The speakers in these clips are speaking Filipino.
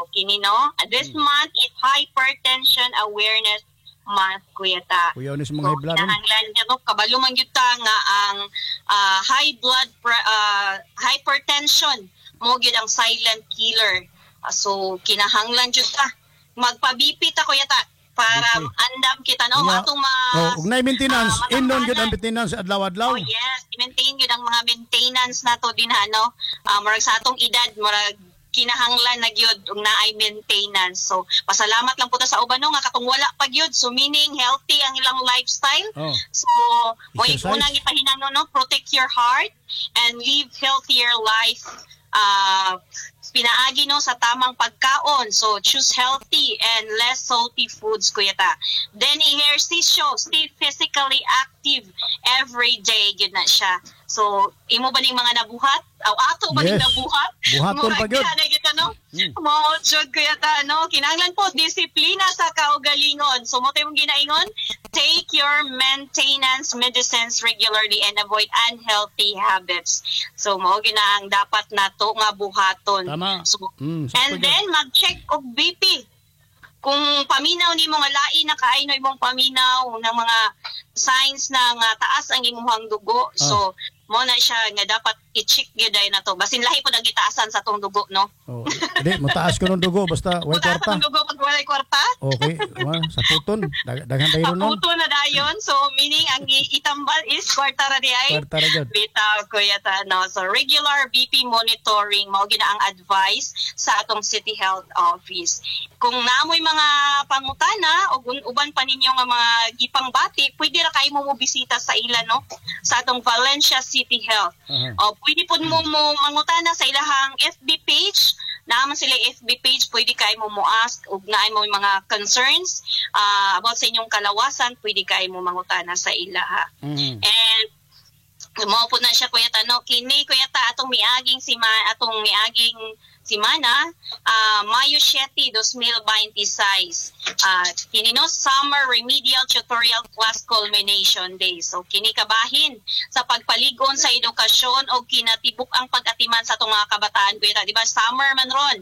kini no, this month is hypertension awareness month, kuya ta. Kuya ni sa mga high blood. Kinahanglan niya no, kabalo man gyud ta nga ang hypertension mo gyud ang silent killer. So kinahanglan jud ta magpa-BP ta, kuya ta, para andam kita no atong ugnay maintenance indon gyud ang maintenance adlaw-adlaw. Oh yes, i-maintain gyud ang mga maintenance nato dinha no. Murag sa atong edad murag kinahanglan na gyud ug naay maintenance. So pasalamat lang po ta sa uban no nga katong wala pa gyud, so meaning healthy ang ilang lifestyle. So mo unang ipahinangno no, protect your heart and live healthier life. Pinaagi no sa tamang pagkaon, so choose healthy and less salty foods, kuya ta. Then ehersisyo, stay physically active every day, yun na siya. So imo ba ning mga nabuhat ato ba ning nabuhat buhaton pa gyud no mo jud kuya ta no, kinahanglan po disiplina sa kaugalingon. So mo tay mong ginaingon, take your maintenance medicines regularly and avoid unhealthy habits. So mo ginang dapat nato nga buhaton. So, and then mag-check og BP. Kung paminaw nimo nga lain na kaayno imong paminaw ng mga signs na nga taas ang imong dugo. So mo na siya nga dapat i-check gyud na to. Basin lahi po nagitaasan sa tong dugo no. Di mo taas ko ng dugo basta way kwarta. Dugo pag walay kwarta. Okay, sa puton daghan tayo ron. Puton na dayon. So meaning ang itambal is kwarta ra di ay. Kwarta ra gyud. Bitaw kuya ta no. So regular BP monitoring mao gina ang advice sa atong City Health Office. Kung naamoy mga pangutana o uban pa ninyo nga mga gipangbati, pwede ra kay mo bisita sa ila no, sa atong Valencia City Health. O pwede pud mo mangutana sa ilahang FB page. Naaman sila FB page, pwede kay mo ask ug naay mo mga concerns about sa inyong kalawasan, pwede kay mo mangutana sa ila ha. And mo po na siya kuya ta no, kini kuya ta atong miaging simana Mayo 7, 2026 kini no summer remedial tutorial class culmination day. So kini kabahin sa pagpaligon sa edukasyon o kinatibuk ang pag-atiman sa tunga kabataan kuya ta, di ba summer man ron.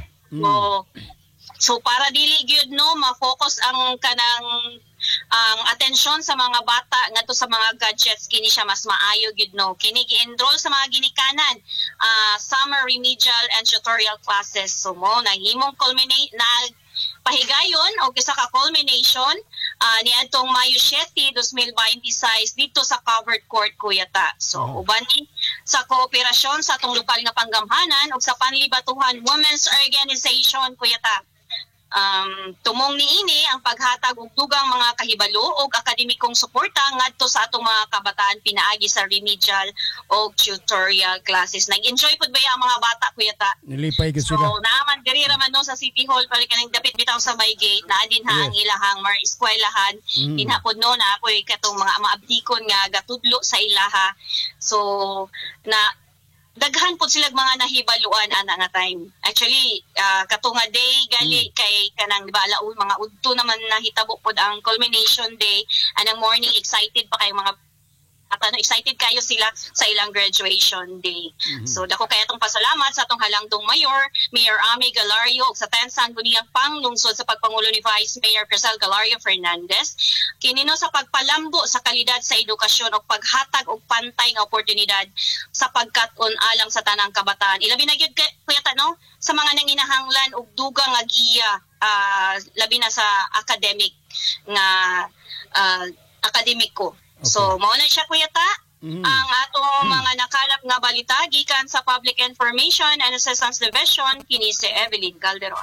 So para dili gyud no ma-focus ang kanang ang atensyon sa mga bata ngadto sa mga gadgets, kini siya mas maayo gyud no. Kini gi-enroll sa mga ginikanan summer remedial and tutorial classes. So mo nahimong culminate na pahigayon o kisa ka culmination niadtong Mayo 7, 2026 dito sa covered court kuya ta. So uban ni sa kooperasyon sa atong lokal nga panggamhanan ug sa Panlibatuhan Women's Organization kuya ta. Tumong niini ang paghatag og dugang mga kahibalo og akademikong suporta ngadto sa atong mga kabataan pinaagi sa remedial o tutorial classes. Nag-enjoy pud ba ang mga bata kuya ta? Nilipay gid sila. So naaman diri ra man no sa City Hall pala kanang dapit bitaw sa may gate na din ha ang ilahang mga eskwelahan. Dinha pud no na apoy katong mga maabdikon nga gatudlo sa ilaha. So na daghan po sila mga nahibaluan ana nga time. Actually, katunga day gali kay kanang diba alaul mga udto naman nahitabo pod ang culmination day. Anang morning excited pa kay mga excited kayo sila sa ilang graduation day. So dako kay atong pasalamat sa atong halangdong Mayor Amy Galario ug sa 10 Sangguniang Panglungsod sa pagpangulo ni Vice Mayor Crisel Galario Fernandez kini no sa pagpalambo sa kalidad sa edukasyon ug paghatag og pantay nga oportunidad sa pagkat-on alang sa tanang kabataan. Ilabi na gyud kuya ta no sa mga nanginahanglan og dugang nga giya labi na sa academic nga akademiko. Okay. So mao na siya kuya ta ang atong mga nakalap nga balita gikan sa Public Information and Assistance Division kini si Evelyn Calderon.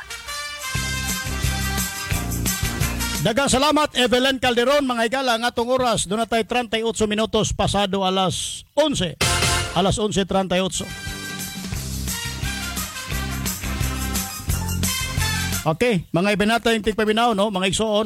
Daghang salamat Evelyn Calderon mga higala nga atong oras do na tay 38 minutos pasado alas 11. Alas 11:38. Okay, mga ibanata yung tigpabinaw no, mga igsoon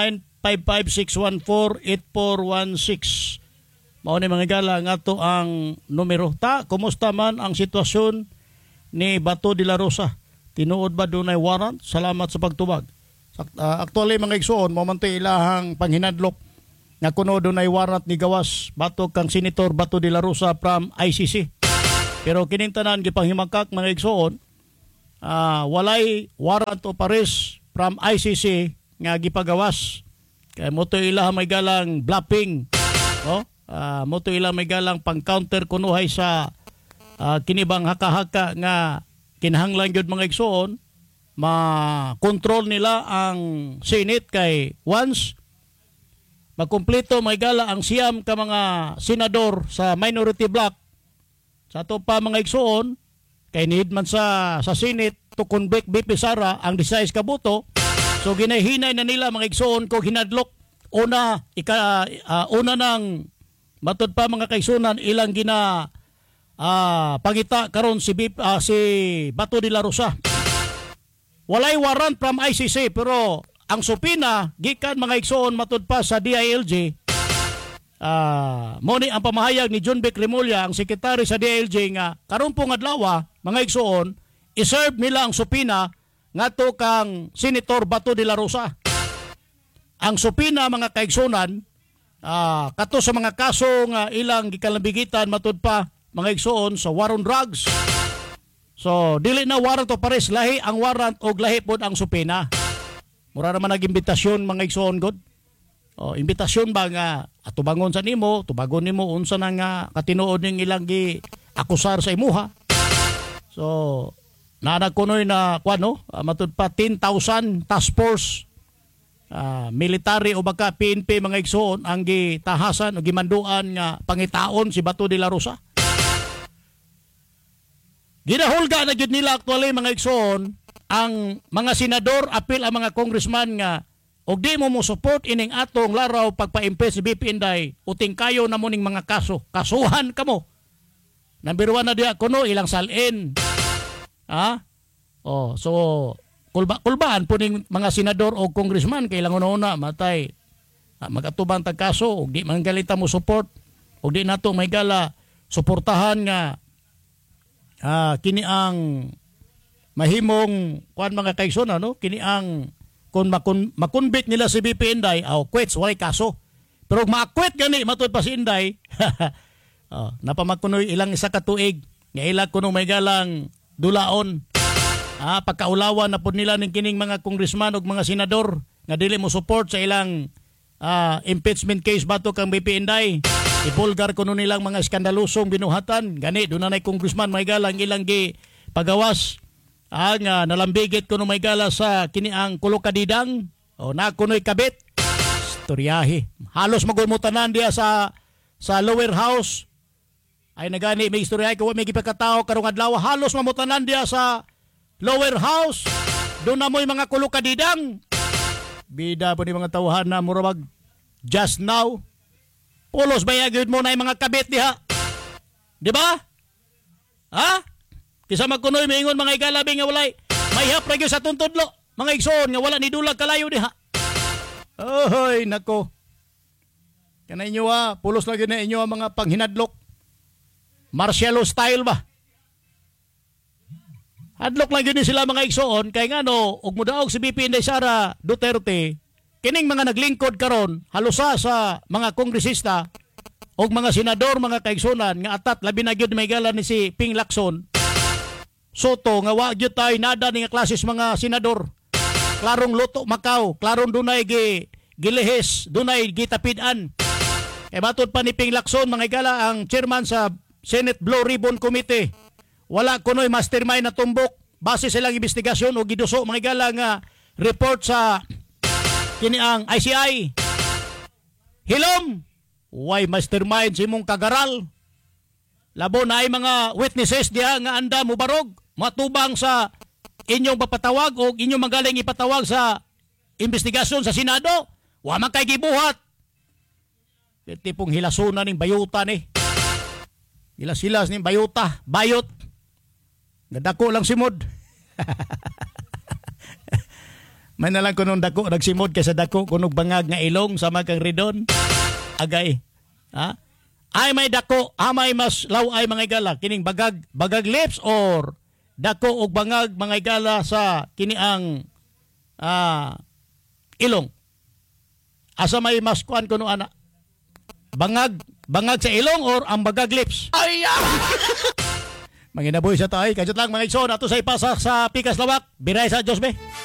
0955-614-8416. Mao ni mga gala nga to ang numero. Ta, kumusta man ang sitwasyon ni Bato de la Rosa? Tinuod ba dunay warrant? Salamat sa pagtubag. Actually mga igsoon, momento ilahang panghinadlok nga kuno dunay warrant ni gawas batok kang Senator Bato de la Rosa from ICC. Pero kining tanan gipanghimakak mga igsoon, walay warrant of arrest from ICC nga gipagawas. Kay moto ila may galang bluffing, no? Moto ila may galang pang-counter kunuhay sa kinibang haka-haka nga kinahanglan gyud mga igsoon ma-control nila ang Senate kay once magkumpleto may gala ang siyam ka mga senador sa minority bloc sa ato pa mga igsoon kay need man sa Senate to convict BP Sara ang 16 ka boto. So ginahinay na nila mga igsoon ko hinadlok una nang matod pa mga kaigsunan ilang gina pangita karon si Bato de la Rosa. Walay warrant from ICC pero ang supina gikan mga igsoon matod pa sa DILG. Moni ang pamahayag ni John Beck Remulla ang sekretary sa DILG nga karon pong adlaw mga igsoon iserve nila ang supina ngadto kang Senator Bato de la Rosa. Ang supina mga kaigsunan kato sa mga kaso nga ilang gikalambigitan matud pa mga igsoon sa war on drugs. So dili na warrant of arrest, lahi ang warrant og lahi pod ang supina. Mura naman nag-imbitasyon mga igsoon god. Imbitasyon ba nga atubangon sa nimo, tubagon nimo unsa na nga katinuod ning ilang gi akusar sa imuha. So nanagkunoy na kuano matud pa 10,000 task force military o baka PNP mga igsoon ang gitahasan o gimanduan nga pangitaon si Bato de la Rosa. Ginahulga na gyud nila actually mga igsoon ang mga senador apil ang mga congressman nga og di mo support ining atong laraw pagpa-impeach ni BP Inday uting kayo na mo ning mga kaso. Kasuhan kamo. Number 1 na diya kuno ilang salin. So kulbaan po ning mga senador o congressman kay ilang una matay magatubang tag kaso og di man galita mo support og di nato may gala suportahan nga kini ang mahimong kuan mga kaigsoon kini ang kung makonvict nila si BP Inday quits walay kaso pero ma-quit gani matud pa si Inday napamakunoy ilang isa ka tuig nga ila kuno may galang dulaon pagkaulawan na po nila ng kining mga congressman ug mga senador nga dili mo support sa ilang impeachment case bato kang BP Inday. Ipulgar kuno nilang mga eskandalusong binuhatan. Gani doon na congressman may galang ilang gi pagawas ang nalambigit kuno may gala sa kini ang kulokadidang na kuno'y kabit. Storyahe. Halos magulmutanan diya sa lower house. Ay nagani may istoryahe ko may gipagkatao karong adlaw halos mamutanan diya sa lower house. Doon na mo'y mga kulokadidang. Bida po ni mga tawhan na murabag just now. Pulos bayagid mo na yung mga kabit diha. Di ba? Kisa magkunoy maingon mga igalabi nga walay may hapra gyud sa tuntudlo. Mga igsoon nga wala ni dulag kalayo diha. Oy nako. Kanay inyo pulos lagi na inyo ang mga panghinadlok. Martial style ba? Hadlok lang yun sila mga igsoon kay ngano og mudaog si BP Inday Sara Duterte kining mga naglingkod karon halusa sa mga kongresista og mga senador mga kaigsunan nga atat labi na gyud may gala ni si Ping Lacson Soto nga wa gyud tay nada ni nga klases mga senador klarong luto Macau klarong dunay gilihis dunay gitapidan kay batud pa ni Ping Lacson mga gala ang chairman sa Senate Blue Ribbon Committee. Wala kuno'y mastermind na tumbok base sa ilang investigasyon o giduso mga gala nga report sa kiniang ICI. Hilom, why mastermind si mong kagaral? Labo na ay mga witnesses diha nga anda mo barog matubang sa inyong papatawag o inyong magaling ipatawag sa investigasyon sa Senado. Wa man kay gibuhat. Tipong hilasuna ning bayuta ni. Hilas-hilas ning bayuta, bayot. Nadako lang simod. May nalang kunong dako nagsimod kaysa dako kunog bangag nga ilong sama kang ridon. Agay. Ay may dako, may mas law ay mga igala kining bagag lips or dako og bangag mga igala sa kiniang ilong. Asa may mas kuan kuno ana? Bangag sa ilong or ang bagag lips? Ay! Manginabuhi sa tayo. Kajut lang mga igsoon. Ato sa ipasa sa Pikas Lawak. Biray sa Diyos be.